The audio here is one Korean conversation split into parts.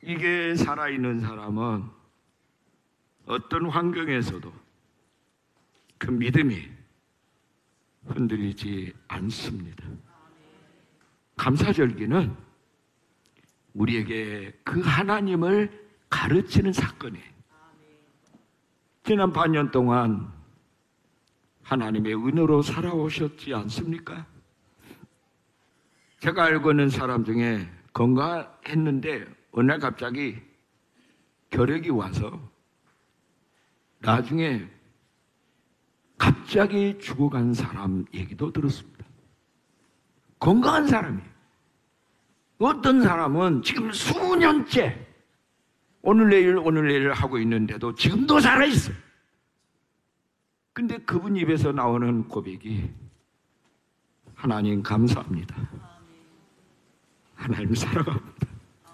이게 살아있는 사람은 어떤 환경에서도 그 믿음이 흔들리지 않습니다. 감사절기는 우리에게 그 하나님을 가르치는 사건이에요. 지난 반년 동안 하나님의 은혜로 살아오셨지 않습니까? 제가 알고 있는 사람 중에 건강했는데 어느 날 갑자기 결핵이 와서 나중에 갑자기 죽어간 사람 얘기도 들었습니다. 건강한 사람이에요. 어떤 사람은 지금 수년째 오늘 내일 하고 있는데도 지금도 살아있어요. 근데 그분 입에서 나오는 고백이 하나님 감사합니다. 하나님 사랑합니다.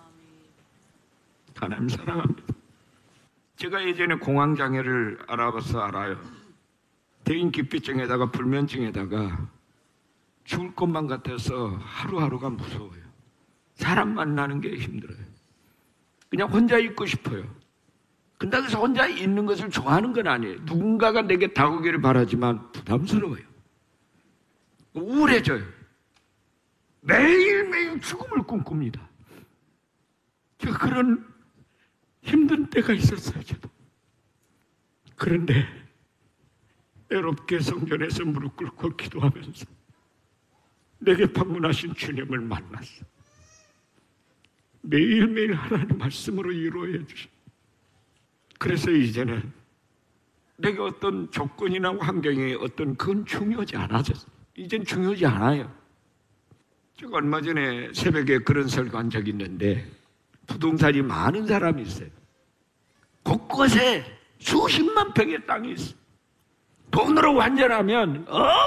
하나님 사랑합니다. 제가 예전에 공황장애를 알아봐서 알아요. 대인기피증에다가 불면증에다가 죽을 것만 같아서 하루하루가 무서워요. 사람 만나는 게 힘들어요. 그냥 혼자 있고 싶어요. 근데 그래서 혼자 있는 것을 좋아하는 건 아니에요. 누군가가 내게 다가오기를 바라지만 부담스러워요. 우울해져요. 매일매일 죽음을 꿈꿉니다. 제가 그런 힘든 때가 있었어요, 저도. 그런데 애롭게 성전에서 무릎 꿇고 기도하면서 내게 방문하신 주님을 만났어. 매일매일 하나님 말씀으로 위로해 주시고, 그래서 이제는 내게 어떤 조건이나 환경이 어떤 그건 중요하지 않아졌어요. 이젠 중요하지 않아요. 제가 얼마 전에 새벽에 그런 설교한 적이 있는데 부동산이 많은 사람이 있어요. 곳곳에 수십만 평의 땅이 있어요. 돈으로 환전하면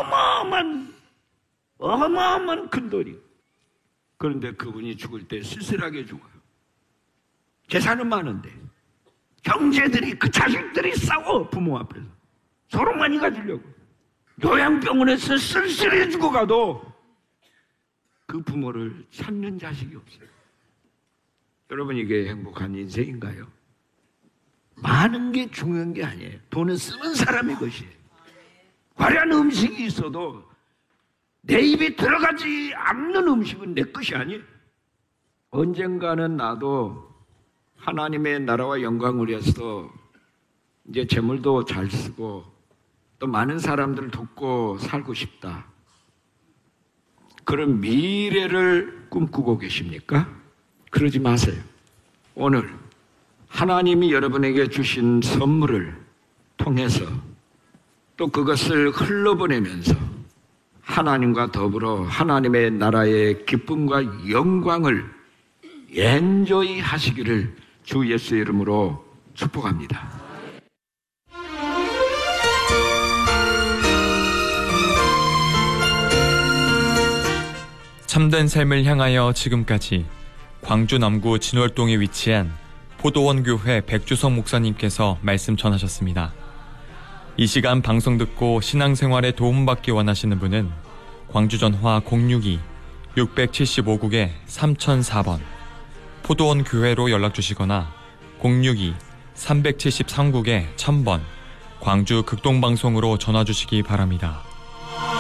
어마어마한 큰 돈이에요. 그런데 그분이 죽을 때 쓸쓸하게 죽어요. 재산은 많은데 형제들이, 그 자식들이 싸워. 부모 앞에서 서로 많이 가지려고. 요양병원에서 쓸쓸해 죽어가도 그 부모를 찾는 자식이 없어요. 여러분, 이게 행복한 인생인가요? 많은 게 중요한 게 아니에요. 돈은 쓰는 사람의 것이에요. 화려한 음식이 있어도 내 입에 들어가지 않는 음식은 내 것이 아니에요. 언젠가는 나도 하나님의 나라와 영광을 위해서 이제 재물도 잘 쓰고 또 많은 사람들을 돕고 살고 싶다. 그런 미래를 꿈꾸고 계십니까? 그러지 마세요. 오늘 하나님이 여러분에게 주신 선물을 통해서 또 그것을 흘러보내면서 하나님과 더불어 하나님의 나라의 기쁨과 영광을 엔조이 하시기를 주 예수의 이름으로 축복합니다. 참된 삶을 향하여 지금까지 광주 남구 진월동에 위치한 포도원 교회 백주성 목사님께서 말씀 전하셨습니다. 이 시간 방송 듣고 신앙생활에 도움받기 원하시는 분은 광주 전화 062-675국에 3004번 포도원 교회로 연락주시거나 062-373국에 1000번 광주 극동방송으로 전화주시기 바랍니다.